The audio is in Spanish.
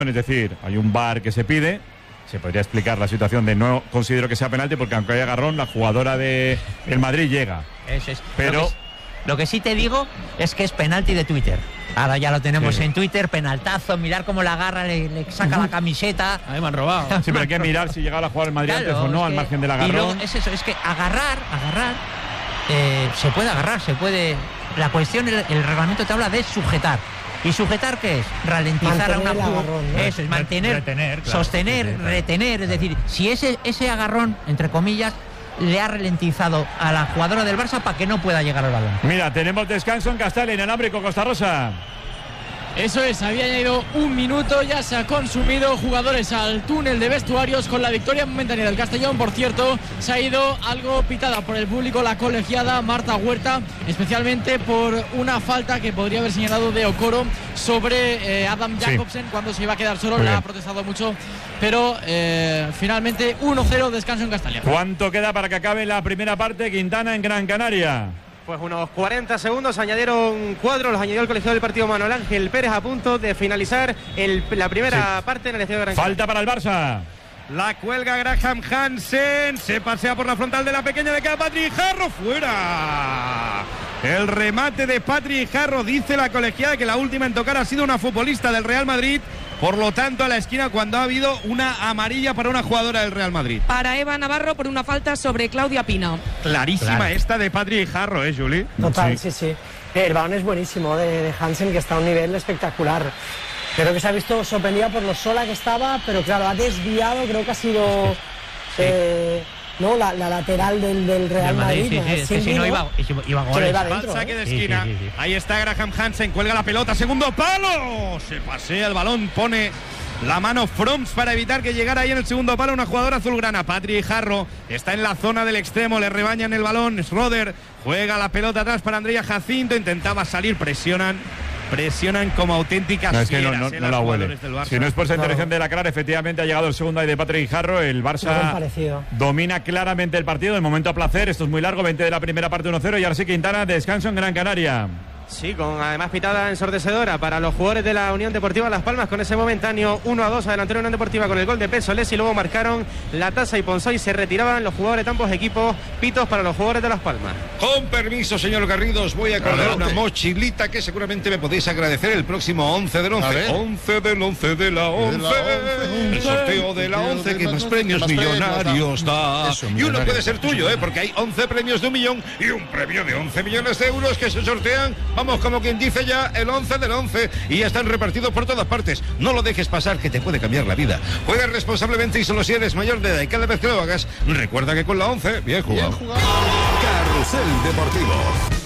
Es decir, hay un VAR que se pide. Se podría explicar la situación de no considero que sea penalti porque aunque haya agarrón, la jugadora del Madrid llega. Eso es. Pero lo que sí te digo es que es penalti de Twitter. Ahora ya lo tenemos en Twitter, penaltazo, mirar cómo la agarra, le saca la camiseta. A mí me han robado. Sí, pero hay que mirar si llegaba a jugar el Madrid antes o no, al margen del agarrón. Y luego es eso, es que agarrar, se puede agarrar, se puede. La cuestión, el reglamento te habla de sujetar. ¿Y sujetar qué es? Ralentizar mantener a una agarrón, ¿no? Eso es, mantener, retener, claro, sostener, retener. Es decir, si ese agarrón, entre comillas, le ha ralentizado a la jugadora del Barça para que no pueda llegar al balón. Mira, tenemos descanso en Castel, inalámbrico, Costa Rosa. Eso es, había añadido un minuto, ya se ha consumido, jugadores al túnel de vestuarios con la victoria momentánea del Castellón. Por cierto, se ha ido algo pitada por el público la colegiada Marta Huerta, especialmente por una falta que podría haber señalado de Okoro sobre Adam Jacobsen cuando se iba a quedar solo. La ha protestado mucho, pero finalmente 1-0, descanso en Castellón. ¿Cuánto queda para que acabe la primera parte, Quintana, en Gran Canaria? Pues unos 40 segundos, añadieron cuadros, los añadió el colegiado del partido Manuel Ángel Pérez a punto de finalizar la primera parte en el estadio de Gran Canaria. Falta para el Barça. La cuelga Graham Hansen, se pasea por la frontal de la pequeña, de queda Patrick Jarro, fuera. El remate de Patrick Jarro, dice la colegiada que la última en tocar ha sido una futbolista del Real Madrid. Por lo tanto, a la esquina cuando ha habido una amarilla para una jugadora del Real Madrid. Para Eva Navarro por una falta sobre Claudia Pina. Clarísima esta de Patrick Jarro, Juli. Total, sí. El balón es buenísimo de Hansen, que está a un nivel espectacular. Creo que se ha visto sorprendida por lo sola que estaba, pero claro, ha desviado, creo que ha sido no la lateral del Real Madrid. Sí, es que si no iba goles. Saque de esquina. Sí. Ahí está Graham Hansen, cuelga la pelota, segundo palo. Se pasea el balón, pone la mano Froms para evitar que llegara ahí en el segundo palo una jugadora azulgrana. Patrick Jarro está en la zona del extremo, le rebañan el balón. Schroeder juega la pelota atrás para Andrea Jacinto, intentaba salir, presionan como auténticas fieras. No la huele. Si no es por esa intervención de la Clara, efectivamente ha llegado el segundo ahí de Patrick Jarro. El Barça domina claramente el partido. De momento a placer. Esto es muy largo. 20 de la primera parte, 1-0. Y ahora sí, Quintana, descanso en Gran Canaria. Sí, con además pitada ensordecedora para los jugadores de la Unión Deportiva Las Palmas, con ese momentáneo 1-2 adelantó la Unión Deportiva con el gol de Pesolés, y luego marcaron la Tasa y Ponsay. Se retiraban los jugadores de ambos equipos. Pitos para los jugadores de Las Palmas. Con permiso, señor Garrido, os voy a colgar una mochilita que seguramente me podéis agradecer el próximo 11 del 11. 11 del 11 de la 11. El sorteo de la 11 que más premios millonarios da. Y uno puede ser tuyo, porque hay 11 premios de 1 millón y un premio de 11 millones de euros que se sortean. Vamos, como quien dice ya, el 11 del 11, y ya están repartidos por todas partes. No lo dejes pasar, que te puede cambiar la vida. Juega responsablemente y solo si eres mayor de edad, y cada vez que lo hagas, recuerda que con la 11, bien jugado. Carrusel Deportivo.